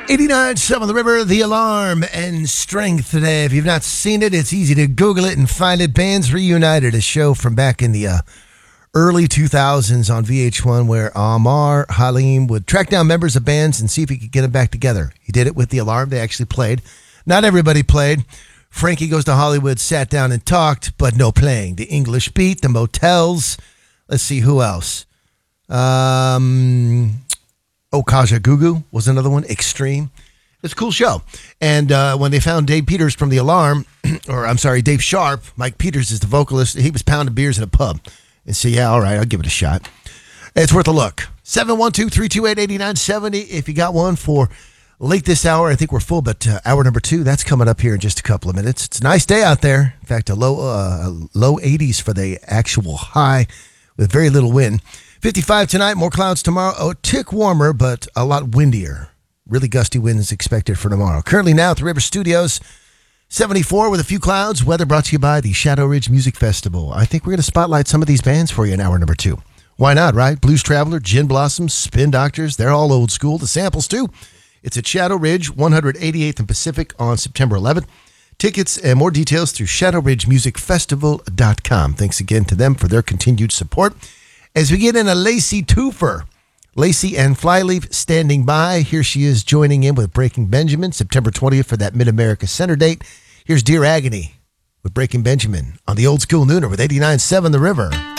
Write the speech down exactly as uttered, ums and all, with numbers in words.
eighty-nine point seven The River, The Alarm, and Strength today. If you've not seen it, it's easy to Google it and find it. Bands Reunited, a show from back in the uh, early two thousands on V H one where Amar Halim would track down members of bands and see if he could get them back together. He did it with The Alarm. They actually played. Not everybody played. Frankie Goes to Hollywood sat down and talked, but no playing. The English Beat, The Motels. Let's see, who else? Um... Oh, Kajagoogoo was another one. Extreme. It's a cool show. And uh, when they found Dave Peters from The Alarm, or I'm sorry, Dave Sharp, Mike Peters is the vocalist, he was pounding beers in a pub. And so, yeah, all right, I'll give it a shot. It's worth a look. seven one two, three two eight, eight nine seven zero. If you got one for late this hour, I think we're full, but uh, hour number two, that's coming up here in just a couple of minutes. It's a nice day out there. In fact, a low, uh, low eighties for the actual high with very little wind. fifty-five tonight, more clouds tomorrow. Oh, a tick warmer, but a lot windier. Really gusty winds expected for tomorrow. Currently now at the River Studios, seventy-four with a few clouds. Weather brought to you by the Shadow Ridge Music Festival. I think we're going to spotlight some of these bands for you in hour number two. Why not, right? Blues Traveler, Gin Blossoms, Spin Doctors, they're all old school. The samples, too. It's at Shadow Ridge, one eighty-eighth and Pacific on September eleventh. Tickets and more details through shadow ridge music festival dot com. Thanks again to them for their continued support. As we get in a Lacey twofer, Lacey and Flyleaf standing by. Here she is joining in with Breaking Benjamin, September twentieth for that Mid-America Center date. Here's Dear Agony with Breaking Benjamin on the Old School Nooner with eighty-nine point seven The River.